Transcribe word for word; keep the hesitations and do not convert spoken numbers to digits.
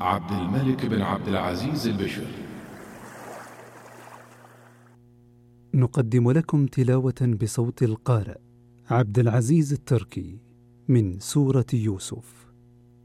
عبد الملك بن عبد العزيز البشر. نقدم لكم تلاوة بصوت القارئ عبد العزيز التركي من سورة يوسف.